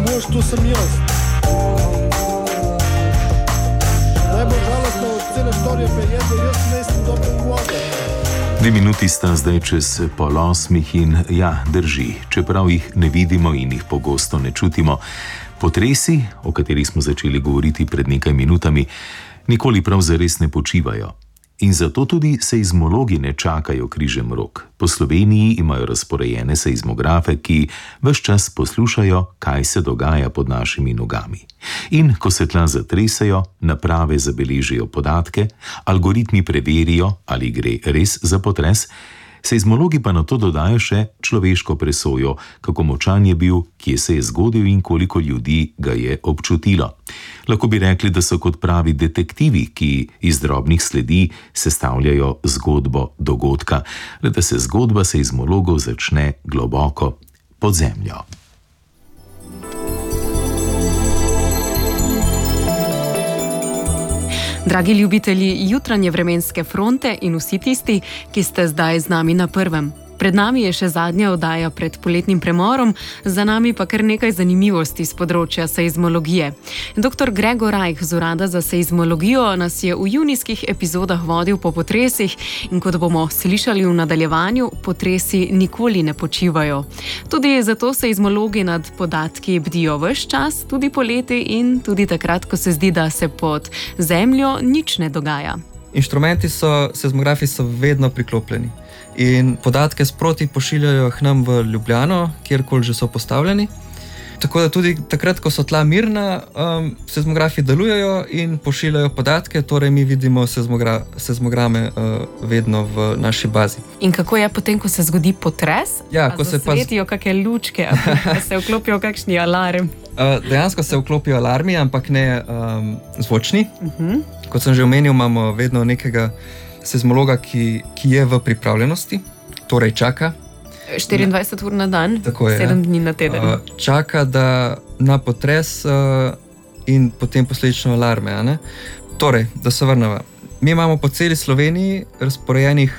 mož, to sem jaz. Najbolj žalostno od cele storije pa je, da jaz nisem dobil vode. 2 minuti sta zdaj čez 7:30 in ja, drži, čeprav jih ne vidimo in jih pogosto ne čutimo. Potresi, o katerih smo začeli govoriti pred nekaj minutami, nikoli prav zares ne počivajo. In zato tudi seizmologi ne čakajo križem rok. Po Sloveniji imajo razporejene seizmografe, ki ves čas poslušajo, kaj se dogaja pod našimi nogami. In ko se tla zatresejo, naprave zabeležijo podatke, algoritmi preverijo, ali gre res za potres, seizmologi pa na to dodajo še človeško presojo, kako močan je bil, kje se je zgodil in koliko ljudi ga je občutilo. Lahko bi rekli, da so kot pravi detektivi, ki iz drobnih sledi sestavljajo zgodbo dogodka, le da se zgodba seizmologov začne globoko pod zemljo. Dragi ljubitelji jutranje vremenske fronte in vsi tisti, ki ste zdaj z nami na prvem. Pred nami je še zadnja oddaja pred poletnim premorom, za nami pa kar nekaj zanimivosti z področja seizmologije. Dr. Gregor Rajh z Urada za seizmologijo nas je v junijskih epizodah vodil po potresih in kot bomo slišali v nadaljevanju, potresi nikoli ne počivajo. Tudi zato seizmologi nad podatki bdijo ves čas, tudi poleti in tudi takrat, ko se zdi, da se pod zemljo nič ne dogaja. Seizmografi so vedno priklopljeni. In podatke sproti pošiljajo k nam v Ljubljano, kjerkoli že so postavljeni. Tako da tudi takrat, ko so tla mirna, seizmografi delujejo in pošiljajo podatke, torej mi vidimo seizmograme vedno v naši bazi. In kako je potem, ko se zgodi potres? Ja, ko se zasvetijo kakšne lučke, ali se vklopijo kakšni alarm? Dejansko se vklopijo alarmi, ampak ne zvočni. Kot sem že omenil, imamo vedno nekega seizmologa, ki je v pripravljenosti, torej čaka. 24 ur na dan, 7 dni na teden. Čaka na potres in potem posledično alarme. Torej, da se vrnemo. Mi imamo po celi Sloveniji razporejenih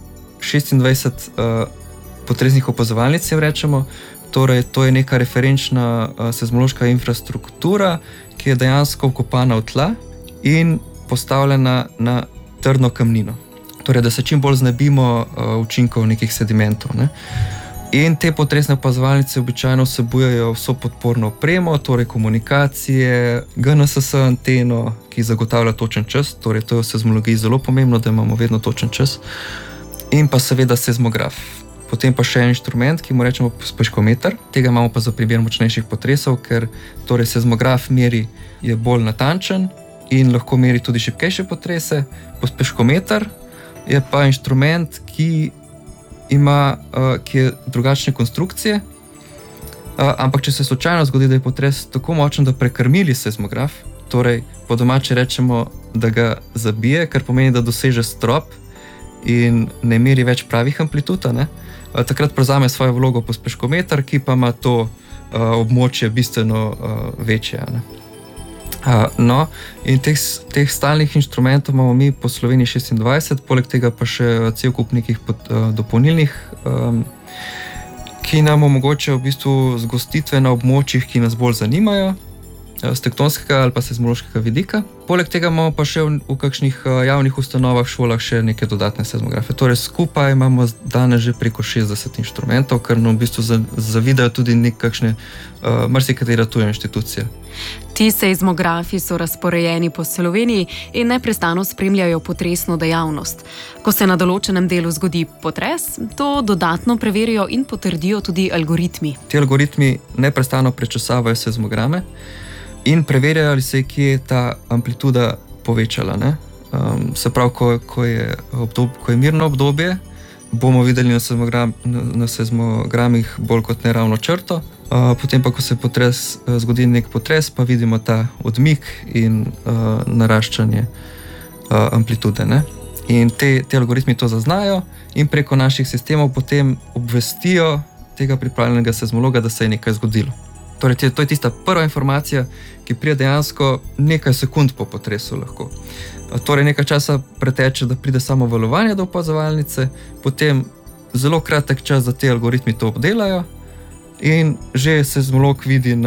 26 potresnih opazovalnic, rečemo. Torej, to je neka referenčna seizmološka infrastruktura, ki je dejansko vkopana v tla in postavljena na trdno kamnino. Torej, da se čim bolj znebimo učinkov nekih sedimentov. In te potresne opazovalnice običajno vsebujejo vso podporno opremo, torej komunikacije, GNSS anteno, ki zagotavlja točen čas, torej to je v seizmologiji zelo pomembno, da imamo vedno točen čas, in pa seveda seizmograf. Potem pa še en inštrument, ki mu rečemo pospeškometer. Tega imamo pa za primer močnejših potresov, ker torej seizmograf meri je bolj natančen in lahko meri tudi šibkejše potrese. Pospeškometer je pa inštrument, ki je drugačne konstrukcije, ampak če se slučajno zgodi, da je potres tako močen, da prekrmili seizmograf, torej po domače rečemo, da ga zabije, kar pomeni, da doseže strop in ne meri več pravih amplitud, takrat prevzame svojo vlogo pospeškometer, ki pa ima to območje bistveno večje. In teh stalnih inštrumentov imamo mi po Sloveniji 26, poleg tega pa še cel kup nekih dopolnilnih, ki nam omogočajo v bistvu zgostitve na območjih, ki nas bolj zanimajo, z tektonskega ali pa seizmološkega vidika. Poleg tega imamo pa še v kakšnih javnih ustanovah, šolah še neke dodatne seizmografe. Torej skupaj imamo danes že preko 60 inštrumentov, kar nam v bistvu zavidajo tudi nekakšne marsikatera tuja inštitucija. Ti seizmografi so razporejeni po Sloveniji in neprestano spremljajo potresno dejavnost. Ko se na določenem delu zgodi potres, to dodatno preverijo in potrdijo tudi algoritmi. Ti algoritmi neprestano prečesavajo seizmograme in preverjajo, ali se je kje ta amplituda povečala. Se pravi, ko je mirno obdobje, bomo videli na seizmogramih bolj kot ne ravno črto. Potem pa, ko se zgodi nek potres, pa vidimo ta odmik in naraščanje amplitude. In te algoritmi to zaznajo in preko naših sistemov potem obvestijo tega pripravljenega seizmologa, da se je nekaj zgodilo. Torej, to je tista prva informacija, ki pride dejansko nekaj sekund po potresu lahko. Torej, nekaj časa preteče, da pride samo valovanje do opazovalnice, potem zelo kratek čas, da te algoritmi to obdelajo in že seizmolog vidi na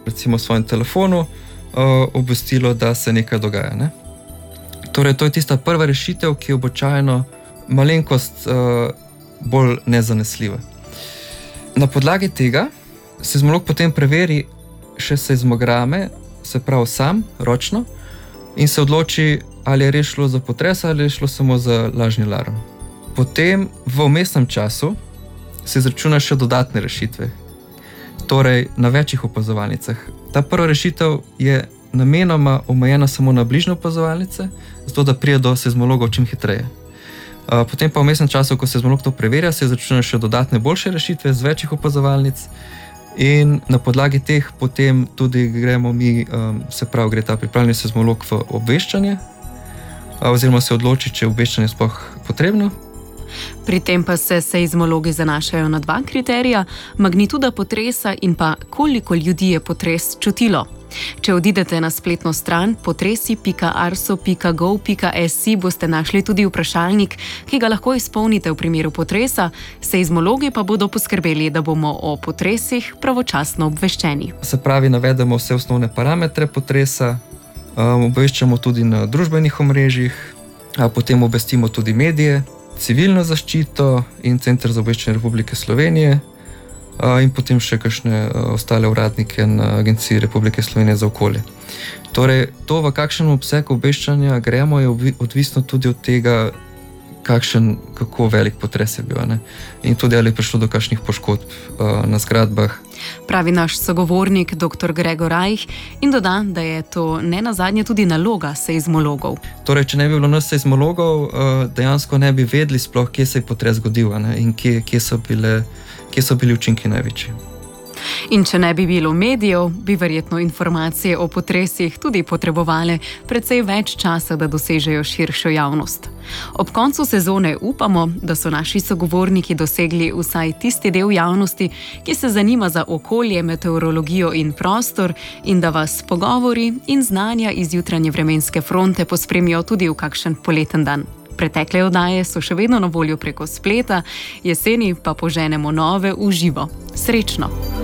recimo v svojem telefonu obvestilo, da se nekaj dogaja. Ne? Torej, to je tista prva rešitev, ki je običajno malenkost bolj nezanesljiva. Na podlagi tega seizmolog potem preveri še seizmograme, se pravi sam, ročno, in se odloči, ali je res šlo za potres ali je šlo samo za lažni alarm. Potem v vmesnem času se izračuna še dodatne rešitve, torej na večjih opazovalnicah. Ta prva rešitev je namenoma omejena samo na bližnje opazovalnice, zato da pride do seizmologov čim hitreje. Potem pa v vmesnem času, ko seizmolog to preverja, se izračuna še dodatne boljše rešitve z večjih opazovalnic in na podlagi teh potem tudi gremo mi, se pravi, gre ta pripravljeni seizmolog v obveščanje oziroma se odloči, če je obveščanje sploh potrebno. Pri tem pa se seizmologi zanašajo na dva kriterija: magnituda potresa in pa koliko ljudi je potres čutilo. Če odidete na spletno stran potresi.arso.gov.si, boste našli tudi vprašalnik, ki ga lahko izpolnite v primeru potresa, seizmologi pa bodo poskrbeli, da bomo o potresih pravočasno obveščeni. Se pravi, navedemo vse osnovne parametre potresa, obveščamo tudi na družbenih omrežjih, potem obvestimo tudi medije, civilno zaščito in Center za obveščanje Republike Slovenije in potem še kakšne ostale uradnike na Agenciji Republike Slovenije za okolje. Torej, to, v kakšnem obsegu obveščanja gremo, je odvisno tudi od tega, kako velik potres je bil, ne? In tudi ali je prišlo do kakšnih poškodb na zgradbah. Pravi naš sogovornik dr. Gregor Rajh in doda, da je to nenazadnje tudi naloga seizmologov. Torej, če ne bi bilo nas seizmologov, dejansko ne bi vedeli sploh, kje se je potres zgodil, ne? In kje so bili učinki največji. In če ne bi bilo medijev, bi verjetno informacije o potresih tudi potrebovale precej več časa, da dosežejo širšo javnost. Ob koncu sezone upamo, da so naši sogovorniki dosegli vsaj tisti del javnosti, ki se zanima za okolje, meteorologijo in prostor, in da vas pogovori in znanja iz jutranje vremenske fronte pospremijo tudi v kakšen poleten dan. Pretekle oddaje so še vedno na voljo preko spleta, jeseni pa poženemo nove v živo. Srečno!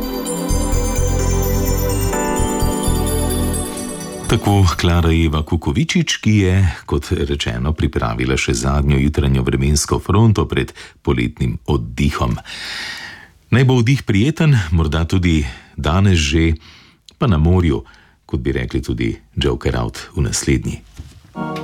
Tako Klara Eva Kukovičič, ki je, kot rečeno, pripravila še zadnjo jutranjo vremensko fronto pred poletnim oddihom. Naj bo oddih prijeten, morda tudi danes že, pa na morju, kot bi rekli tudi Joker out v naslednji.